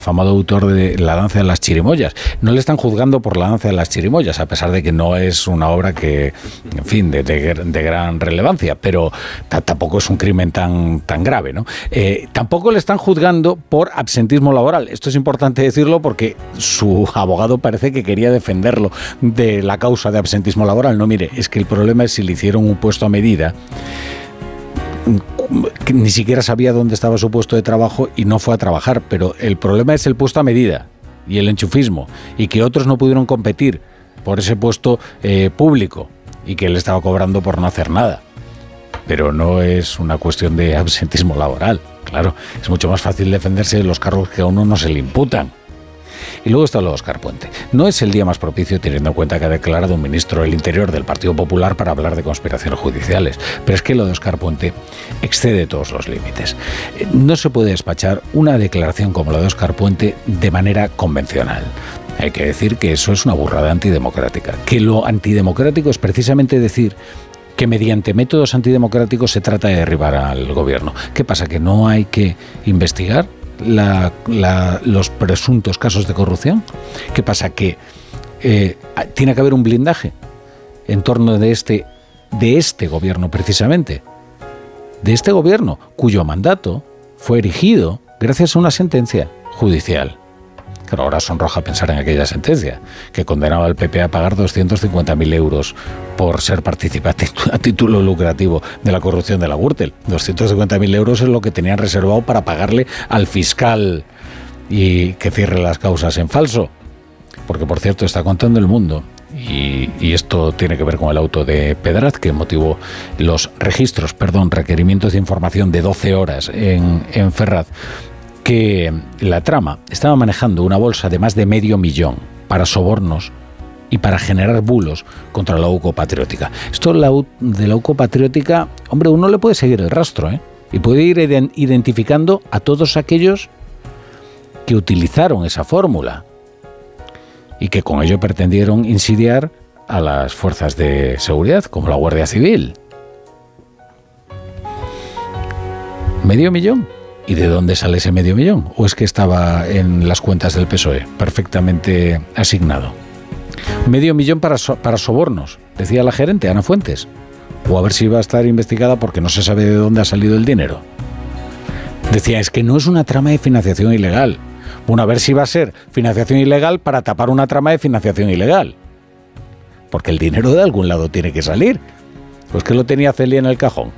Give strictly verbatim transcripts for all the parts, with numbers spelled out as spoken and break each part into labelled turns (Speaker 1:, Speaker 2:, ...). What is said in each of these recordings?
Speaker 1: afamado autor de La danza de las chirimoyas. No le están juzgando por La danza de las chirimoyas, a pesar de que no es una obra que, en fin, de, de, de gran relevancia, pero t- tampoco es un crimen tan, tan grave, ¿no? Eh, tampoco le están juzgando por absentismo laboral. Esto es importante decirlo porque su abogado parece que quería defenderlo de la causa de absentismo laboral. No, mire, es que el problema es si le hicieron un puesto a medida, que ni siquiera sabía dónde estaba su puesto de trabajo y no fue a trabajar, pero el problema es el puesto a medida y el enchufismo, y que otros no pudieron competir por ese puesto eh, público y que él estaba cobrando por no hacer nada. Pero no es una cuestión de absentismo laboral, claro, es mucho más fácil defenderse de los cargos que a uno no se le imputan. Y luego está lo de Óscar Puente. No es el día más propicio teniendo en cuenta que ha declarado un ministro del Interior del Partido Popular para hablar de conspiraciones judiciales. Pero es que lo de Óscar Puente excede todos los límites. No se puede despachar una declaración como la de Óscar Puente de manera convencional. Hay que decir que eso es una burrada antidemocrática. Que lo antidemocrático es precisamente decir que mediante métodos antidemocráticos se trata de derribar al gobierno. ¿Qué pasa? ¿Que no hay que investigar La, la, los presuntos casos de corrupción? ¿Qué pasa? Que eh, tiene que haber un blindaje en torno de este, de este gobierno precisamente, de este gobierno cuyo mandato fue erigido gracias a una sentencia judicial. Pero ahora sonroja pensar en aquella sentencia que condenaba al P P a pagar doscientos cincuenta mil euros por ser participante a título lucrativo de la corrupción de la Gürtel. doscientos cincuenta mil euros es lo que tenían reservado para pagarle al fiscal y que cierre las causas en falso. Porque, por cierto, está contando El Mundo, y, y esto tiene que ver con el auto de Pedraz, que motivó los registros, perdón, requerimientos de información de doce horas en, en Ferraz, que la trama estaba manejando una bolsa de más de medio millón para sobornos y para generar bulos contra la U C O Patriótica. Esto de la U C O Patriótica, hombre, uno le puede seguir el rastro, ¿eh? Y puede ir identificando a todos aquellos que utilizaron esa fórmula y que con ello pretendieron insidiar a las fuerzas de seguridad, como la Guardia Civil. ¿Medio millón? ¿Y de dónde sale ese medio millón? ¿O es que estaba en las cuentas del P S O E perfectamente asignado? Medio millón para, so- para sobornos, decía la gerente, Ana Fuentes. O a ver si va a estar investigada porque no se sabe de dónde ha salido el dinero. Decía, es que no es una trama de financiación ilegal. Bueno, a ver si va a ser financiación ilegal para tapar una trama de financiación ilegal. Porque el dinero de algún lado tiene que salir. Pues que lo tenía Celia en el cajón.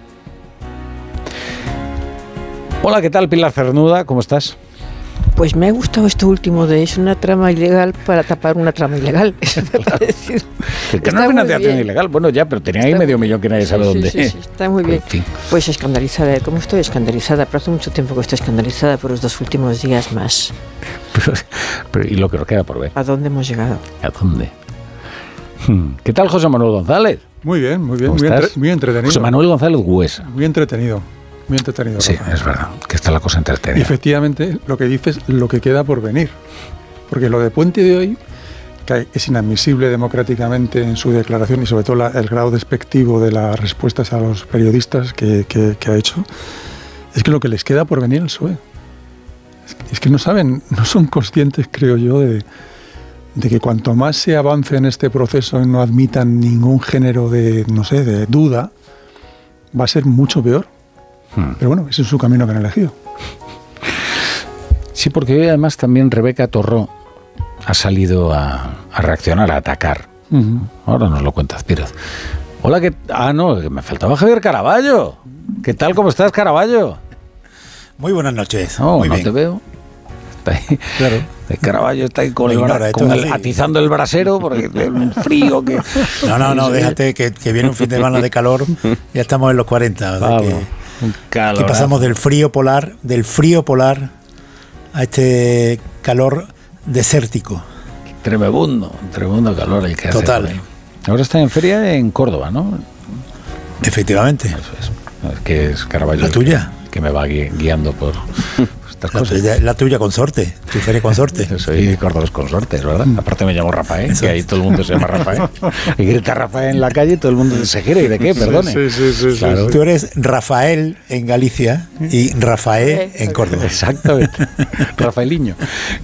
Speaker 1: Hola, ¿qué tal, Pilar Cernuda? ¿Cómo estás?
Speaker 2: Pues me ha gustado esto último de es una trama ilegal para tapar una trama ilegal. Eso me ha parecido.
Speaker 1: Que no es financiación ilegal. Bueno, ya, pero tenía ahí medio millón que nadie sabe
Speaker 2: sí,
Speaker 1: dónde.
Speaker 2: Sí, sí, sí, está muy bien. En fin. Pues escandalizada. ¿Cómo estoy escandalizada? Pero hace mucho tiempo que estoy escandalizada por los dos últimos días más.
Speaker 1: Pero, pero y lo que nos queda por ver.
Speaker 2: ¿A dónde hemos llegado?
Speaker 1: ¿A dónde? ¿Qué tal, José Manuel González?
Speaker 3: Muy bien, muy bien. Muy, entre, muy entretenido.
Speaker 1: José Manuel González Huesa.
Speaker 3: Muy entretenido. Muy entretenido.
Speaker 1: Sí, Rafa. Es verdad, que está la cosa entretenida.
Speaker 3: Y efectivamente, lo que dices, lo que queda por venir. Porque lo de Puente de hoy, que es inadmisible democráticamente en su declaración y sobre todo la, el grado despectivo de las respuestas a los periodistas que, que, que ha hecho, es que lo que les queda por venir el P S O E. Es que, es que no saben, no son conscientes, creo yo, de, de que cuanto más se avance en este proceso y no admitan ningún género de, no sé, de duda, va a ser mucho peor. Pero bueno, ese es su camino que han elegido.
Speaker 1: Sí, porque hoy además también Rebeca Torró ha salido a, a reaccionar, a atacar. Uh-huh. Ahora nos lo cuenta Azpiroz. Hola, ¿qué? Ah, no, me faltaba Javier Caraballo. ¿Qué tal? ¿Cómo estás, Caraballo?
Speaker 4: Muy buenas noches.
Speaker 1: No,
Speaker 4: Muy
Speaker 1: no
Speaker 4: bien.
Speaker 1: te veo. Está ahí. Claro. El Caraballo está ahí con el,
Speaker 4: ignora,
Speaker 1: con el atizando el brasero porque el frío que...
Speaker 4: No, no, no, déjate que, que viene un fin de semana de calor. Ya estamos en los cuarenta.
Speaker 1: Vamos.
Speaker 4: Que... Aquí pasamos del frío polar, del frío polar a este calor desértico.
Speaker 1: Tremebundo, tremebundo calor el que hace.
Speaker 4: Total.
Speaker 1: Ahora está en feria en Córdoba, ¿no?
Speaker 4: Efectivamente.
Speaker 1: Eso es. Es que es Caraballo.
Speaker 4: La tuya.
Speaker 1: Que me va guiando por... estas
Speaker 4: la
Speaker 1: cosas.
Speaker 4: Tuya, la tuya consorte, tu feria consorte.
Speaker 1: Soy Córdoba Consortes, ¿verdad? Aparte me llamo Rafael, Eso. que ahí todo el mundo se llama Rafael. Y grita Rafael en la calle y todo el mundo se gira. ¿Y de qué? Perdone.
Speaker 3: Sí, sí, sí, claro.
Speaker 4: Tú eres Rafael en Galicia y Rafael en Córdoba.
Speaker 1: Exactamente. Rafaeliño.